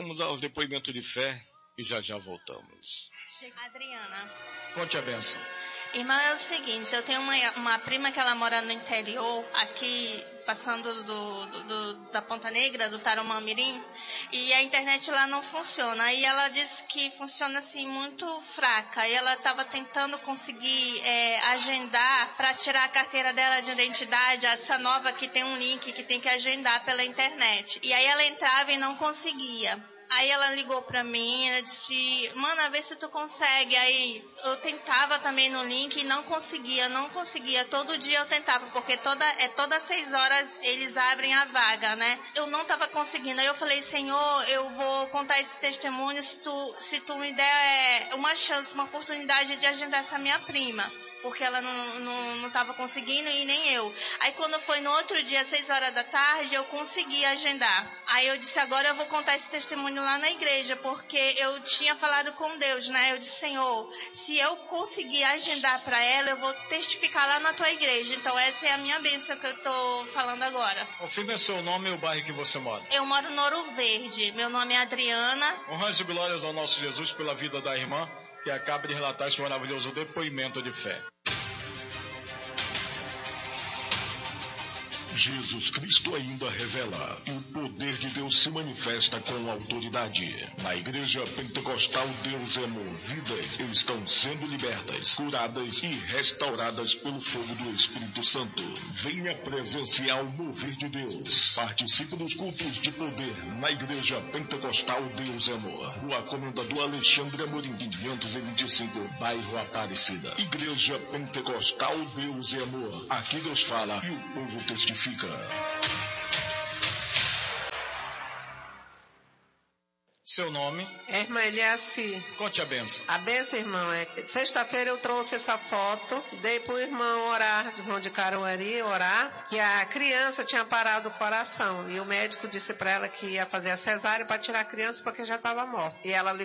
vamos ao depoimento de fé e já voltamos. Adriana. Conte a bênção. Irmã, é o seguinte, eu tenho uma prima que ela mora no interior, aqui, passando da Ponta Negra, do Tarumã-Mirim, e a internet lá não funciona. E ela disse que funciona assim muito fraca. E ela estava tentando conseguir agendar para tirar a carteira dela de identidade, essa nova que tem um link que tem que agendar pela internet. E aí ela entrava e não conseguia. Aí ela ligou pra mim, ela disse, mana, vê se tu consegue. Aí eu tentava também no link e não conseguia. Todo dia eu tentava, porque todas 6 horas eles abrem a vaga, né? Eu não tava conseguindo. Aí eu falei, Senhor, eu vou contar esse testemunho se tu me der uma chance, uma oportunidade de agendar essa minha prima. Porque ela não estava conseguindo e nem eu. Aí quando foi no outro dia, 6 horas da tarde, eu consegui agendar. Aí eu disse, agora eu vou contar esse testemunho lá na igreja, porque eu tinha falado com Deus, né? Eu disse, Senhor, se eu conseguir agendar para ela, eu vou testificar lá na tua igreja. Então essa é a minha bênção que eu estou falando agora. Confirme o seu nome e o bairro que você mora. Eu moro no Ouro Verde. Meu nome é Adriana. Honras e glórias ao nosso Jesus pela vida da irmã, que acaba de relatar esse maravilhoso depoimento de fé. Jesus Cristo ainda revela e o poder de Deus se manifesta com autoridade. Na Igreja Pentecostal Deus é Amor, vidas estão sendo libertas, curadas e restauradas pelo fogo do Espírito Santo. Venha presenciar o mover de Deus. Participe dos cultos de poder na Igreja Pentecostal Deus é Amor. Rua Comendador Alexandre Amorim, 525, bairro Aparecida. Igreja Pentecostal Deus é Amor. Aqui Deus fala e o povo testifica. Seu nome? Irmã Eliaci. Conte a bênção. A bênção, irmão, sexta-feira eu trouxe essa foto, dei pro irmão orar, irmão de Caruaru orar, que a criança tinha parado o coração, e o médico disse para ela que ia fazer a cesárea para tirar a criança porque já estava morta. E ela